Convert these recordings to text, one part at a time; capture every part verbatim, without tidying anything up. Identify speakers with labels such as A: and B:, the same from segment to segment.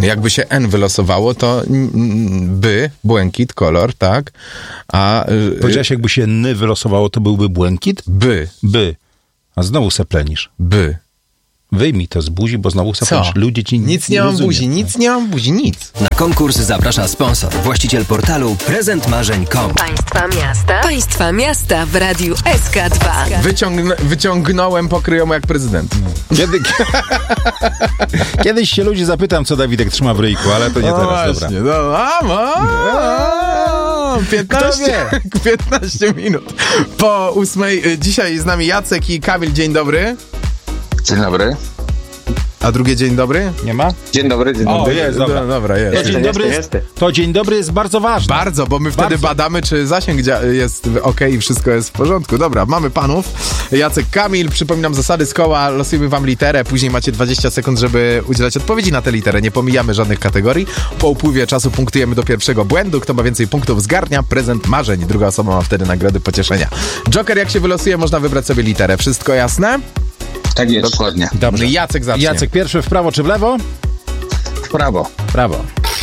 A: Jakby się N wylosowało, to by, błękit, kolor, tak? A...
B: Powiedziałeś, jakby się N wylosowało, to byłby błękit?
A: By.
B: By. A znowu seplenisz.
A: By.
B: Wyjmij to z buzi, bo znowu seplenisz. Ludzie ci
A: nic nie, nie mam buzi, nic nie mam buzi, nic.
C: Na konkurs zaprasza sponsor, właściciel portalu prezent marzeń kropka com.
D: Państwa miasta. Państwa miasta w radiu S K dwa.
A: Wyciągn- wyciągnąłem pokryjomu jak prezydent.
B: No. Kiedy... Kiedyś się ludzi zapytam, co Dawidek trzyma w ryjku, ale to nie
A: no
B: teraz,
A: właśnie,
B: dobra.
A: No, a, ma, a, piętnaście, piętnaście minut po ósmej. Dzisiaj z nami Jacek i Kamil. Dzień dobry.
E: Dzień dobry.
A: A drugie dzień dobry?
B: Nie ma?
E: Dzień dobry, dzień dobry.
B: O, jest, dobra.
A: No, dobra, jest.
B: To dzień, dobry jest, to dzień dobry jest bardzo ważny.
A: Bardzo, bo my wtedy bardzo. badamy, czy zasięg jest ok i wszystko jest w porządku. Dobra, mamy panów. Jacek, Kamil, przypominam zasady z koła, losujemy wam literę, później macie dwadzieścia sekund, żeby udzielać odpowiedzi na tę literę. Nie pomijamy żadnych kategorii. Po upływie czasu punktujemy do pierwszego błędu. Kto ma więcej punktów, zgarnia prezent marzeń. Druga osoba ma wtedy nagrody pocieszenia. Joker, jak się wylosuje, można wybrać sobie literę. Wszystko jasne?
E: Tak jest. Dokładnie.
B: Dobrze.
A: Jacek zacznie.
B: Jacek pierwszy, w prawo czy w lewo?
E: W prawo.
B: Prawo.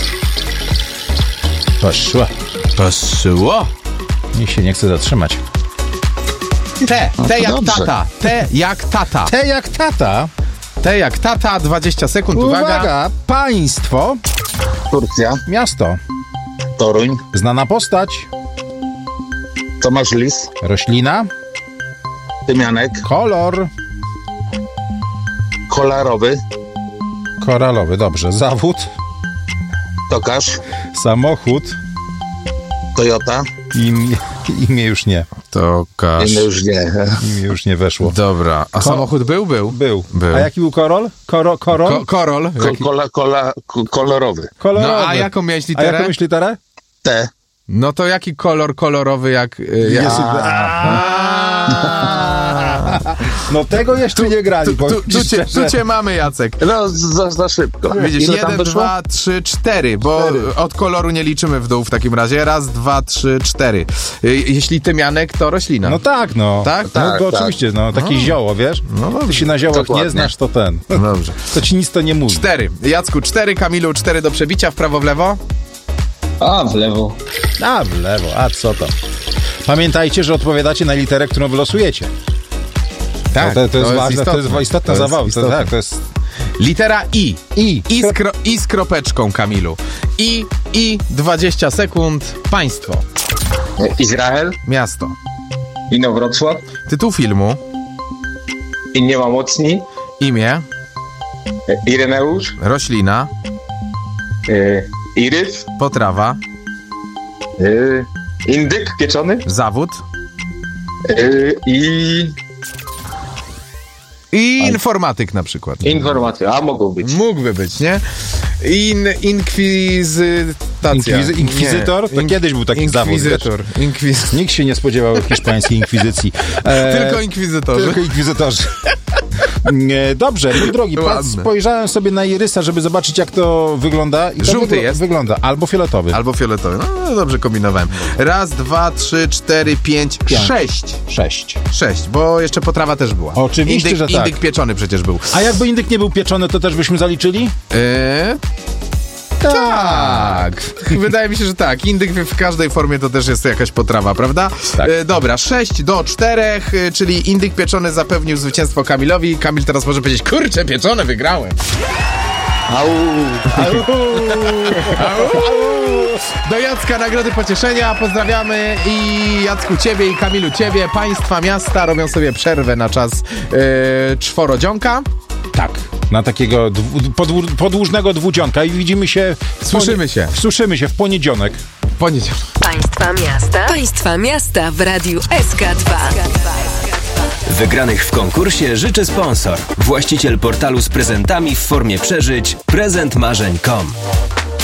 B: Poszło.
A: Poszło.
B: Nikt się nie chce zatrzymać.
A: T.
E: No
A: T jak
E: dobrze.
A: tata. T jak tata.
B: T jak tata.
A: T jak tata. dwadzieścia sekund. Uwaga.
B: Uwaga. Państwo.
E: Turcja.
B: Miasto.
E: Toruń.
B: Znana postać.
E: Tomasz Lis.
B: Roślina.
E: Tymianek.
B: Kolor.
E: Kolorowy.
B: Koralowy, dobrze. Zawód.
E: Tokarz.
B: Samochód.
E: Toyota.
B: Imię, imię już nie.
A: Tokarz.
E: Inny już nie.
B: Imię już nie weszło.
A: Dobra. A
B: Ko-
A: samochód był? Był.
B: Był.
A: Był.
B: A jaki był korol? Koro, korol?
A: Ko- korol.
E: Ko-
A: Jaki...
E: kola, kola, ko- kolorowy.
B: Kolorowy.
A: No a jaką miałeś
B: A
A: literę?
B: jaką miałeś literę?
E: T.
A: No to jaki kolor kolorowy jak... y, jak...
B: Jezu, No tego jeszcze nie grali.
A: Tu, tu,
B: powiem
A: tu, cię,
B: szczerze.
A: tu cię mamy, Jacek.
E: No, za, za szybko.
A: Widzisz,
E: Ile tam
A: jeden,
E: wyszło?
A: dwa, trzy, cztery, bo
B: Cztery.
A: od koloru nie liczymy w dół w takim razie. Raz, dwa, trzy, cztery. Y, Jeśli tymianek, to roślina.
B: No tak, no.
A: Tak?
B: No
E: Tak,
B: to
E: tak.
B: oczywiście, no. Takie zioło, wiesz?
A: No
B: Ty się na ziołach
E: Dokładnie.
B: nie znasz, to ten.
A: No dobrze.
B: To ci nic to nie mówi.
A: Cztery. Jacku, cztery. Kamilu, cztery do przebicia. W prawo, w lewo.
E: A, w lewo.
B: A, w lewo, a co to? Pamiętajcie, że odpowiadacie na literę, którą wylosujecie.
A: Tak,
B: No to, to, jest ważne,
A: istotne.
B: to jest istotna
A: To jest
B: zabawa. To,
A: istotne.
B: tak, to jest...
A: Litera I.
B: I.
A: I z, kro- I z kropeczką, Kamilu. I, I, dwadzieścia sekund. Państwo.
E: Izrael.
A: Miasto.
E: Inowrocław.
A: Tytuł filmu.
E: I nie ma mocni.
A: Imię.
E: Ireneusz.
A: Roślina.
E: Y, Irys.
A: Potrawa.
E: Y, indyk pieczony.
A: Zawód.
E: Y, I
A: I informatyk na przykład.
E: informacje. A, mogą być.
A: Mógłby być, nie? In, inkwizytacja.
B: Inkwizy- inkwizytor? To
A: In-
B: kiedyś był taki zawód,
A: Inkwizytor. Inkwiz...
B: Nikt się nie spodziewał hiszpańskiej inkwizycji. E,
A: Tylko inkwizytorzy.
B: Tylko inkwizytorzy. Nie, dobrze, mój drogi, patrz,
A: Ładne.
B: spojrzałem sobie na irysa, żeby zobaczyć, jak to wygląda. I to
A: Żółty
B: wygl-
A: jest.
B: Wygląda, albo fioletowy.
A: Albo fioletowy. No dobrze kombinowałem. Raz, dwa, trzy, cztery, pięć,
B: Pięć.
A: sześć.
B: Sześć.
A: Sześć, bo jeszcze potrawa też była.
B: Oczywiście,
A: indyk,
B: że tak.
A: Indyk pieczony przecież był.
B: A jakby indyk nie był pieczony, to też byśmy zaliczyli?
A: Eee... Tak. Wydaje mi się, że tak. Indyk w każdej formie to też jest jakaś potrawa, prawda?
B: Tak.
A: E, dobra, sześć do czterech, e, czyli indyk pieczony zapewnił zwycięstwo Kamilowi. Kamil teraz może powiedzieć, kurczę, pieczone, wygrałem.
E: Au.
A: Do Jacka nagrody pocieszenia, pozdrawiamy i Jacku ciebie i Kamilu ciebie. Państwa miasta robią sobie przerwę na czas e, czworodzionka.
B: Tak. Na takiego dwu, podłu, podłużnego dwudzionka i widzimy się... w
A: Słyszymy
B: ponie-
A: się.
B: Słyszymy się w poniedziałek.
A: Poniedziałek.
D: Państwa miasta. Państwa miasta w radiu S K dwa.
C: Wygranych w konkursie życzy sponsor, właściciel portalu z prezentami w formie przeżyć prezent marzeń kropka com.